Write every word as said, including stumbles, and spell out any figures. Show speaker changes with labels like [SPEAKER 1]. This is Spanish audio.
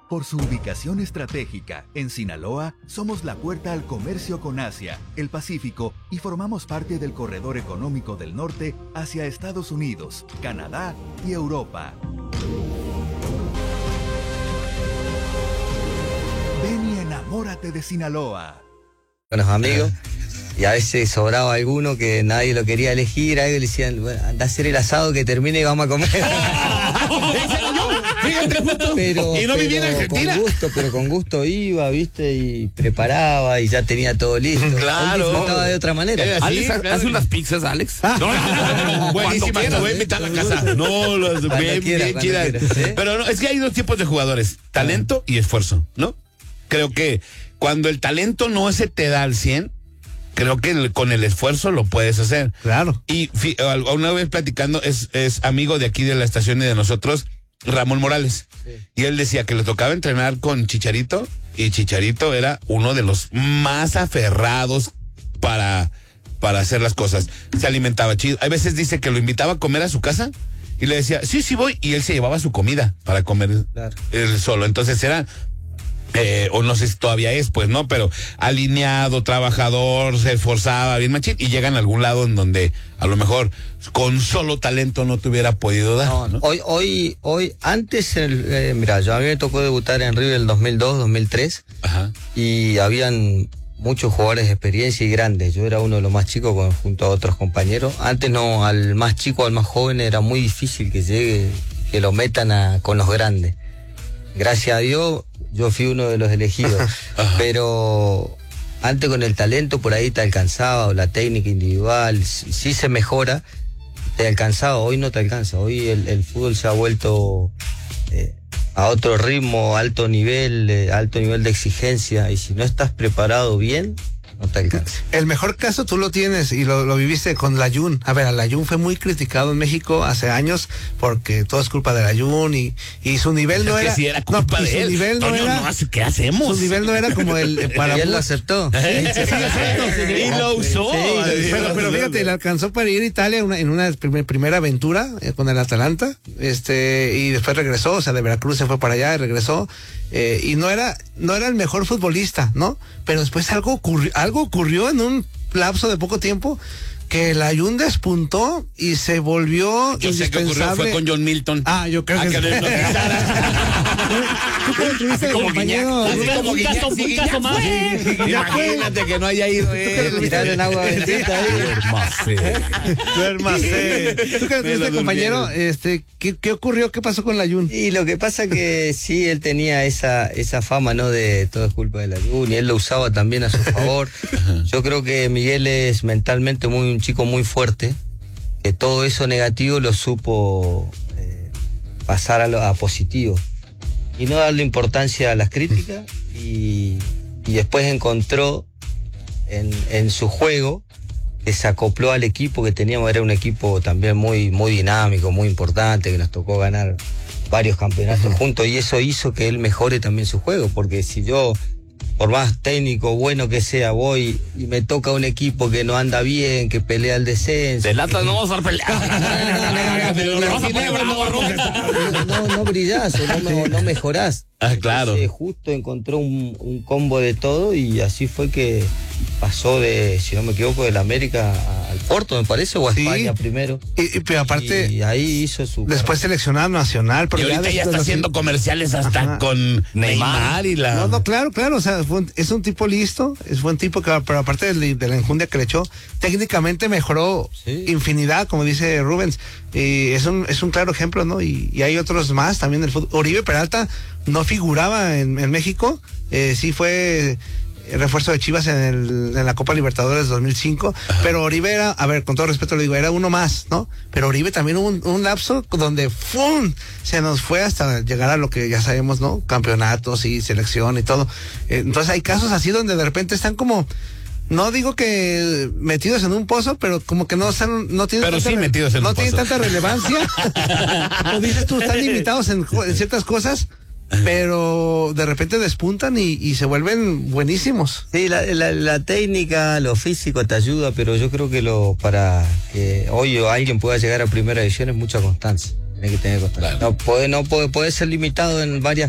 [SPEAKER 1] Por su ubicación estratégica, en Sinaloa, somos la puerta al comercio con Asia, el Pacífico y formamos parte del corredor económico del norte hacia Estados Unidos, Canadá y Europa. Ven y enamórate de Sinaloa.
[SPEAKER 2] Con los amigos, y a veces sobraba alguno que nadie lo quería elegir, algo le decían, bueno, anda a hacer el asado que termine y vamos a comer.
[SPEAKER 3] Fíjate, justo.
[SPEAKER 2] Pero,
[SPEAKER 3] y no vivía en Argentina.
[SPEAKER 2] Con gusto, pero con gusto iba, viste, y preparaba y ya tenía todo listo.
[SPEAKER 3] Claro.
[SPEAKER 2] Él disfrutaba de otra manera.
[SPEAKER 3] Eh, así,
[SPEAKER 4] Alex,
[SPEAKER 3] claro.
[SPEAKER 4] ¿hace unas pizzas, Alex?
[SPEAKER 3] No, no, no, no. Buenísima, te voy a invitar a la casa. No, los
[SPEAKER 2] Cuando
[SPEAKER 3] bien,
[SPEAKER 2] quiera,
[SPEAKER 3] bien
[SPEAKER 2] cuando
[SPEAKER 3] chidas.
[SPEAKER 2] quiera, ¿sí?
[SPEAKER 3] Pero no, es que hay dos tipos de jugadores, talento y esfuerzo, ¿no? Creo que cuando el talento no se te da al cien, creo que el, con el esfuerzo lo puedes hacer.
[SPEAKER 5] Claro.
[SPEAKER 3] Y fi, una vez platicando, es, es amigo de aquí de la estación y de nosotros, Ramón Morales. Sí. Y él decía que le tocaba entrenar con Chicharito, y Chicharito era uno de los más aferrados para, para hacer las cosas. Se alimentaba chido. A veces dice que lo invitaba a comer a su casa y le decía, sí, sí voy, y él se llevaba su comida para comer claro. él solo. Entonces era... Eh, o no sé si todavía es, pues, ¿no? Pero alineado, trabajador, se esforzaba bien machín, y llega en algún lado en donde a lo mejor con solo talento no te hubiera podido dar.
[SPEAKER 2] No,
[SPEAKER 3] ¿no?
[SPEAKER 2] Hoy, hoy, hoy, antes, el, eh, mira, yo a mí me tocó debutar en River el dos mil dos, dos mil tres,
[SPEAKER 3] Ajá.
[SPEAKER 2] Y habían muchos jugadores de experiencia y grandes. Yo era uno de los más chicos con, junto a otros compañeros. Antes no, al más chico, al más joven era muy difícil que llegue, que lo metan a, con los grandes. Gracias a Dios, yo fui uno de los elegidos. Ajá. Pero antes con el talento por ahí te alcanzaba, o la técnica individual, sí, sí se mejora, te alcanzaba, hoy no te alcanza. Hoy el, el fútbol se ha vuelto eh, a otro ritmo, alto nivel, eh, alto nivel de exigencia, y si no estás preparado bien, no te alcanza.
[SPEAKER 5] El mejor caso tú lo tienes y lo, lo viviste con Layún. A ver, Layún fue muy criticado en México hace años porque todo es culpa de Layún y, y su nivel no era...
[SPEAKER 3] Sí era culpa
[SPEAKER 5] no,
[SPEAKER 3] de
[SPEAKER 5] su
[SPEAKER 3] él.
[SPEAKER 5] nivel no
[SPEAKER 3] Toño,
[SPEAKER 5] era...
[SPEAKER 3] no, ¿qué hacemos?
[SPEAKER 5] Su nivel no era como el... Eh, para
[SPEAKER 2] y él lo aceptó.
[SPEAKER 3] ¿Eh? Sí, exacto. Y lo usó.
[SPEAKER 5] Sí, pero, pero fíjate, le alcanzó para ir a Italia una, en una primer, primera aventura eh, con el Atalanta, este, y después regresó, o sea, de Veracruz se fue para allá y regresó, eh, y no era, no era el mejor futbolista, ¿no? Pero después algo ocurrió, algo ocurrió en un lapso de poco tiempo que el Layún despuntó y se volvió
[SPEAKER 3] yo sé que ocurrió, fue con John Milton.
[SPEAKER 5] Ah, yo creo ah, que, que sí. ¿Tú cómo tuviste
[SPEAKER 3] como
[SPEAKER 5] compañero?
[SPEAKER 3] Como un caso, un caso más. Imagínate que no haya ido él.
[SPEAKER 2] Tirar en agua bendita ahí.
[SPEAKER 5] Duérmase. ¿Tú que tuviste compañero? Este, ¿qué, ¿Qué ocurrió? ¿Qué pasó con Layún?
[SPEAKER 2] Y lo que pasa que sí, él tenía esa, esa fama, ¿no? De todo es culpa de Layún, y él lo usaba también a su favor. Yo creo que Miguel es mentalmente muy un chico muy fuerte, que todo eso negativo lo supo eh, pasar a, lo, a positivo y no darle importancia a las críticas, y, y después encontró en, en su juego que se acopló al equipo que teníamos. Era un equipo también muy, muy dinámico, muy importante, que nos tocó ganar varios campeonatos juntos, y eso hizo que él mejore también su juego, porque si yo, por más técnico bueno que sea, voy y me toca un equipo que no anda bien, que pelea el descenso.
[SPEAKER 4] Del Atlas no vamos a pelear.
[SPEAKER 2] No, no brillás, no, no mejorás.
[SPEAKER 3] Ah, claro.
[SPEAKER 2] Entonces, justo encontró un, un combo de todo, y así fue que pasó de, si no me equivoco, del América al Porto, me parece, o a sí. España primero.
[SPEAKER 5] Y, y pero aparte,
[SPEAKER 2] y ahí hizo su...
[SPEAKER 5] Después seleccionado nacional.
[SPEAKER 3] Y ahorita ya, ya está haciendo comerciales hasta Ajá. con Neymar y la...
[SPEAKER 5] No, no, claro, claro, o sea, fue un, es un tipo listo, es buen tipo, que, pero aparte de, de la enjundia que le echó, técnicamente mejoró sí. infinidad, como dice Rubens, y es un, es un claro ejemplo, ¿no? Y, y hay otros más también del fútbol. Oribe Peralta no figuraba en, en México, eh, sí fue refuerzo de Chivas en, el, en la Copa Libertadores dos mil cinco, Ajá. pero Oribe era, a ver, con todo respeto le digo, era uno más, ¿no? Pero Oribe también hubo un, un lapso donde ¡fum! Se nos fue hasta llegar a lo que ya sabemos, ¿no? Campeonatos y selección y todo. Eh, entonces hay casos así donde de repente están como... No digo que metidos en un pozo, pero como que no están, no tienen,
[SPEAKER 3] pero
[SPEAKER 5] tanta,
[SPEAKER 3] sí metidos en
[SPEAKER 5] no
[SPEAKER 3] un
[SPEAKER 5] tienen
[SPEAKER 3] pozo.
[SPEAKER 5] tanta relevancia. Como dices tú, están limitados en, en ciertas cosas, pero de repente despuntan y, y se vuelven buenísimos.
[SPEAKER 2] Sí, la, la, la técnica, lo físico te ayuda, pero yo creo que lo para que hoy alguien pueda llegar a primera división es mucha constancia. Tiene que tener constancia. Claro. No puede, no puede, puede ser limitado en varias